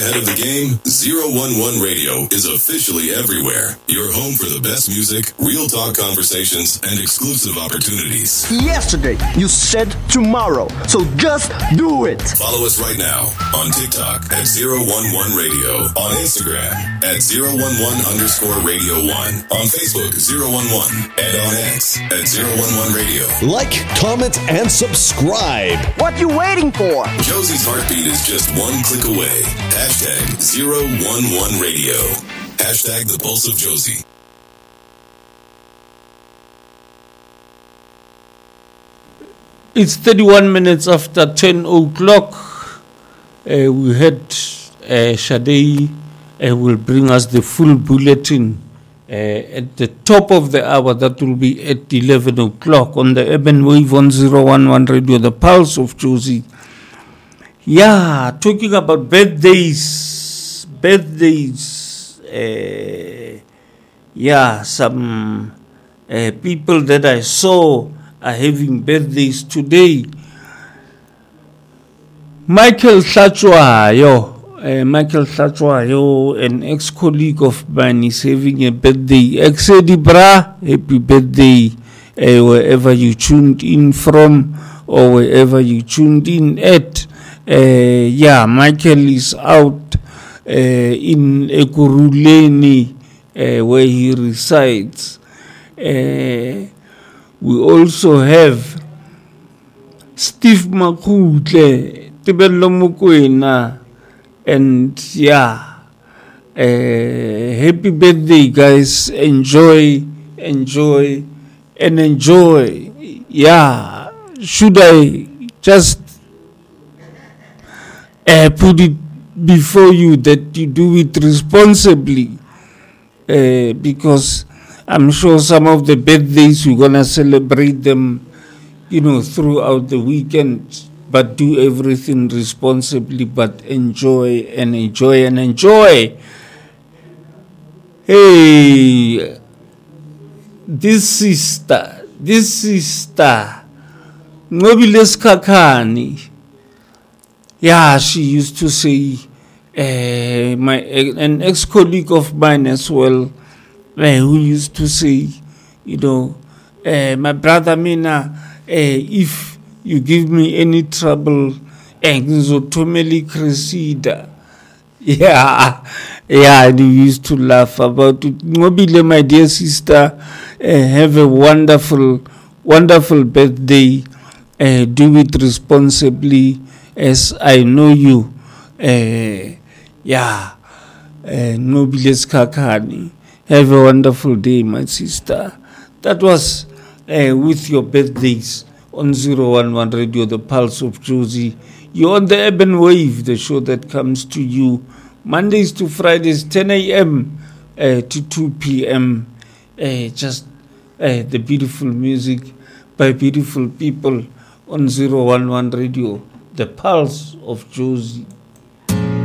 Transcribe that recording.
Head of the game, 011 Radio is officially everywhere. Your home for the best music, real talk conversations, and exclusive opportunities. Yesterday, you said tomorrow, so just do it. Follow us right now on TikTok at 011 Radio, on Instagram at 011_Radio1, on Facebook 011, and on X at 011 Radio. Like, comment, and subscribe. What you waiting for? Josie's heartbeat is just one click away. Hashtag 011 Radio. Hashtag the Pulse of Josie. It's 31 minutes after 10 o'clock. We had Shade will bring us the full bulletin at the top of the hour. That will be at 11 o'clock on the Urban Wave on 011 Radio, the Pulse of Josie. Yeah, talking about birthdays, some people that I saw are having birthdays today. Michael Hlachwayo, an ex-colleague of mine, is having a birthday. Exedi Bra, happy birthday, wherever you tuned in from or wherever you tuned in at. Michael is out in Ekurhuleni, where he resides. We also have Steve Makutle, Tibelo Mokoena, and happy birthday, guys. Enjoy. Yeah, should I just put it before you that you do it responsibly, because I'm sure some of the birthdays we're gonna celebrate them, throughout the weekend. But do everything responsibly. But enjoy. Hey, this sister, Nobiles Kakani. Yeah, she used to say, an ex-colleague of mine as well, who used to say, my brother Mina, if you give me any trouble, Zotomeli Crescida. Yeah, and he used to laugh about it. Mobile, my dear sister, have a wonderful birthday. Do it responsibly, as I know you. Nobiles Kakani. Have a wonderful day, my sister. That was with your birthdays on 011 Radio, the Pulse of Josie. You're on the Urban Wave, the show that comes to you Mondays to Fridays, 10 a.m. To 2 p.m. Just the beautiful music by beautiful people on 011 Radio, the Pulse of Josie.